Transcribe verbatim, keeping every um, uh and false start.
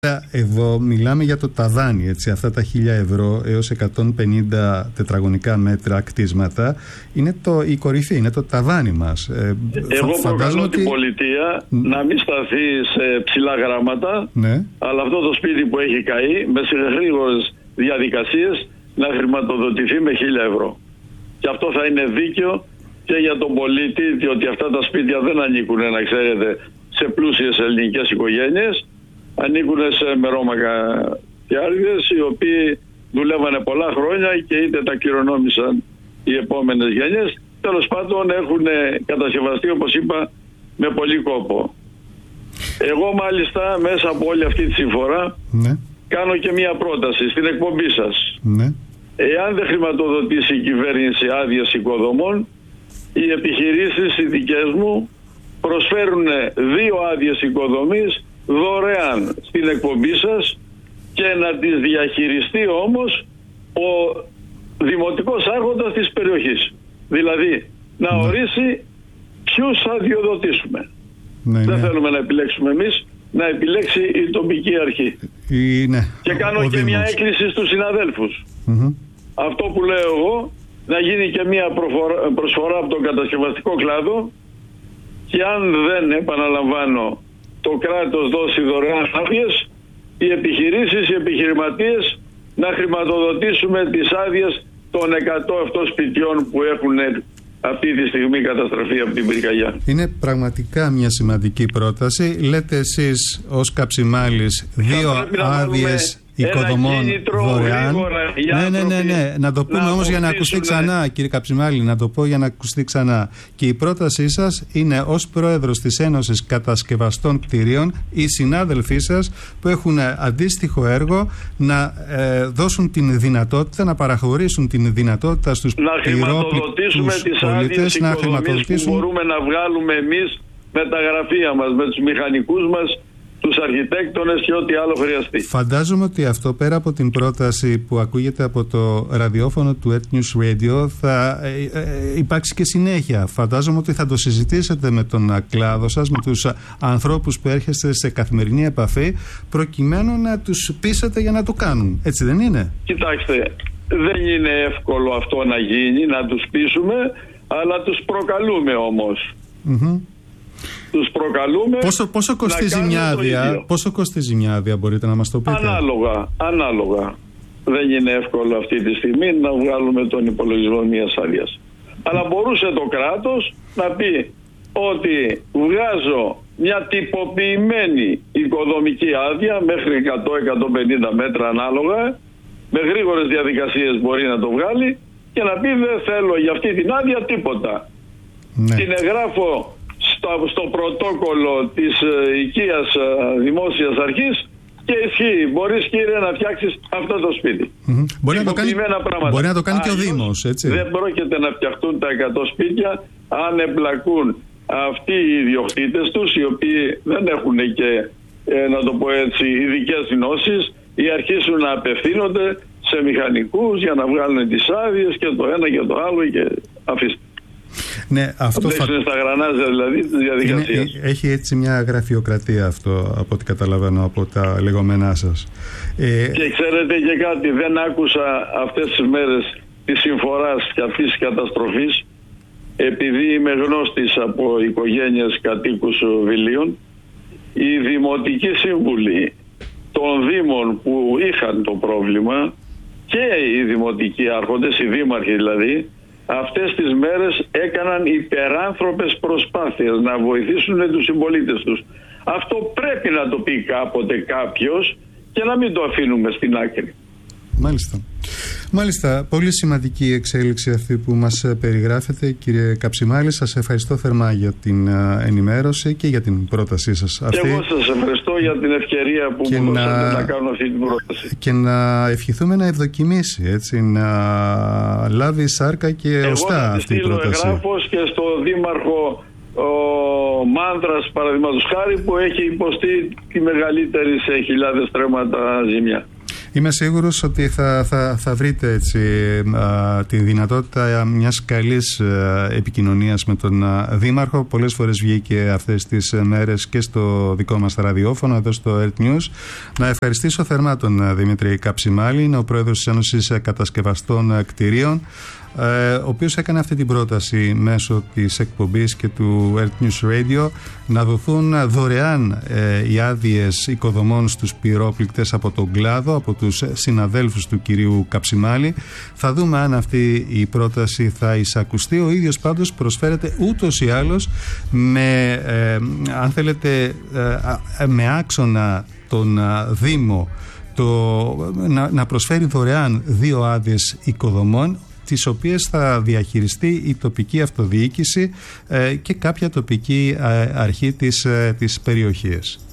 Εδώ μιλάμε για το ταβάνι, έτσι, αυτά τα χίλια ευρώ έως εκατόν πενήντα τετραγωνικά μέτρα κτίσματα είναι το, η κορυφή, είναι το ταβάνι μας. Ε, Εγώ φα, προκαλώ ότι... την πολιτεία mm. να μην σταθεί σε ψηλά γράμματα, ναι. αλλά αυτό το σπίτι που έχει καεί με γρήγορες διαδικασίες να χρηματοδοτηθεί με χίλια ευρώ. Και αυτό θα είναι δίκαιο και για τον πολίτη, διότι αυτά τα σπίτια δεν ανήκουν, να ξέρετε, σε πλούσιες ελληνικές οικογένειες. Ανήκουν σε μερόμακατιάριδες οι οποίοι δουλεύανε πολλά χρόνια και είτε τα κληρονόμησαν οι επόμενες γενιές. Τέλος πάντων έχουν κατασκευαστεί, όπως είπα, με πολύ κόπο. Εγώ μάλιστα μέσα από όλη αυτή τη συμφορά ναι. κάνω και μία πρόταση στην εκπομπή σας. Ναι. Εάν δεν χρηματοδοτήσει η κυβέρνηση άδειες οικοδομών, οι επιχειρήσεις οι δικές μου προσφέρουν δύο άδειες οικοδομής δωρεάν στην εκπομπή σας και να τις διαχειριστεί όμως ο δημοτικός άρχοντας της περιοχής. Δηλαδή να ναι. ορίσει ποιους θα αδειοδοτήσουμε. Ναι, Δεν ναι. θέλουμε να επιλέξουμε εμείς, να επιλέξει η τοπική αρχή. Η, ναι. Και κάνω ο και Δήμος. Μια έκκληση στους συναδέλφους. Mm-hmm. Αυτό που λέω εγώ, να γίνει και μια προφορά, προσφορά από τον κατασκευαστικό κλάδο και αν δεν, επαναλαμβάνω, το κράτος δώσει δωρεάν άδειες, οι επιχειρήσεις, οι επιχειρηματίες να χρηματοδοτήσουμε τις άδειες των εκατό αυτών σπιτιών που έχουν αυτή τη στιγμή καταστραφεί από την πυρκαγιά. Είναι πραγματικά μια σημαντική πρόταση. Λέτε εσείς ως Καψιμάλης δύο άδειες οικοδομών δωρεάν. Ναι, ναι, ναι, ναι. Να το πούμε να όμως για να ακουστεί ξανά, κύριε Καψιμάλη, να το πω για να ακουστεί ξανά. Και η πρότασή σας είναι ως πρόεδρος της Ένωσης Κατασκευαστών Κτηρίων οι συνάδελφοί σας που έχουν αντίστοιχο έργο να ε, δώσουν την δυνατότητα, να παραχωρήσουν την δυνατότητα στους πυρόπληκτους πολίτες να χρηματοδοτήσουν. Που μπορούμε να βγάλουμε εμείς με τα γραφεία μας, με τους μηχανικούς μας, τους αρχιτέκτονες και ό,τι άλλο χρειαστεί. Φαντάζομαι ότι αυτό, πέρα από την πρόταση που ακούγεται από το ραδιόφωνο του Ethnews Radio, θα ε, ε, υπάρξει και συνέχεια. Φαντάζομαι ότι θα το συζητήσετε με τον κλάδο σας, με τους ανθρώπους που έρχεστε σε καθημερινή επαφή, προκειμένου να τους πείσετε για να το κάνουν. Έτσι δεν είναι? Κοιτάξτε, δεν είναι εύκολο αυτό να γίνει, να τους πείσουμε, αλλά τους προκαλούμε όμως. Mm-hmm. Τους προκαλούμε. Πόσο, πόσο, κοστίζει μια άδεια, πόσο κοστίζει μια άδεια, μπορείτε να μας το πείτε? Ανάλογα, ανάλογα. Δεν είναι εύκολο αυτή τη στιγμή να βγάλουμε τον υπολογισμό μιας άδειας. Αλλά μπορούσε το κράτος να πει ότι βγάζω μια τυποποιημένη οικοδομική άδεια μέχρι εκατό με εκατόν πενήντα μέτρα ανάλογα, με γρήγορες διαδικασίες μπορεί να το βγάλει και να πει δεν θέλω για αυτή την άδεια τίποτα. Ναι. Την εγγράφω Στο, στο πρωτόκολλο της ε, οικίας ε, δημόσιας αρχής και ισχύει. Μπορείς, κύριε, να φτιάξεις αυτό το σπίτι. Mm-hmm. Μπορεί, να το κάνει, μπορεί να το κάνει και ο Δήμος, έτσι. Δεν πρόκειται να φτιαχτούν τα εκατό σπίτια αν εμπλακούν αυτοί οι ιδιοκτήτες τους, οι οποίοι δεν έχουν και, ε, να το πω έτσι, ειδικές γνώσεις, ή αρχίσουν να απευθύνονται σε μηχανικούς για να βγάλουν τις άδειες και το ένα και το άλλο και αφήστε. Ναι, αυτό θα... στα γρανάζια δηλαδή της διαδικασίας. Είναι, έχει έτσι μια γραφειοκρατία αυτό, από ό,τι καταλαβαίνω από τα λεγόμενά σας. Ε... Και ξέρετε και κάτι, δεν άκουσα αυτές τις μέρες της συμφοράς και αυτής της καταστροφής, επειδή είμαι γνώστης από οικογένειες κατοίκους βιλίων. Οι δημοτικοί σύμβουλοι των δήμων που είχαν το πρόβλημα και οι δημοτικοί άρχοντες, οι δήμαρχοι δηλαδή, αυτές τις μέρες έκαναν υπεράνθρωπες προσπάθειες να βοηθήσουν τους συμπολίτες τους. Αυτό πρέπει να το πει κάποτε κάποιος και να μην το αφήνουμε στην άκρη. Μάλιστα. Μάλιστα, πολύ σημαντική η εξέλιξη αυτή που μας περιγράφετε, κύριε Καψιμάλη. Σας ευχαριστώ θερμά για την ενημέρωση και για την πρότασή σας αυτή. Και εγώ σας ευχαριστώ για την ευκαιρία που μου δώσατε να... να κάνω αυτή την πρόταση. Και να ευχηθούμε να ευδοκιμήσει, έτσι, να λάβει σάρκα και οστά αυτή η πρόταση. Εγώ εγγράφος και στο Δήμαρχο ο Μάνδρας, παραδείγματος χάρη, που έχει υποστεί τη μεγαλύτερη σε χιλιάδες τρέματα ζημιά. Είμαι σίγουρος ότι θα, θα, θα βρείτε έτσι, α, τη δυνατότητα μιας καλής α, επικοινωνίας με τον α, Δήμαρχο. Πολλές φορές βγήκε αυτές τις μέρες και στο δικό μας ραδιόφωνο, εδώ στο Earth News. Να ευχαριστήσω θερμά τον α, Δημήτρη Καψιμάλη, είναι ο πρόεδρος της Ένωσης Κατασκευαστών Κτηρίων, ο οποίος έκανε αυτή την πρόταση μέσω της εκπομπής και του Earth News Radio να δοθούν δωρεάν ε, οι άδειες οικοδομών στους πυρόπληκτες από τον κλάδο, από τους συναδέλφους του κυρίου Καψιμάλη. Θα δούμε αν αυτή η πρόταση θα εισακουστεί. Ο ίδιος πάντως προσφέρεται ούτως ή άλλως με, ε, αν θέλετε, ε, με άξονα τον Δήμο το, να, να προσφέρει δωρεάν δύο άδειες οικοδομών, τις οποίες θα διαχειριστεί η τοπική αυτοδιοίκηση ε, και κάποια τοπική ε, αρχή της, ε, της περιοχής.